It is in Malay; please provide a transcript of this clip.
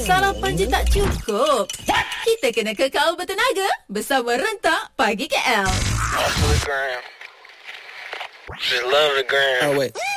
Sarapan je tak cukup. Kita kena kekal bertenaga bersama Rentak Pagi KL. Hustle the gram. Just love the gram. Oh, wait.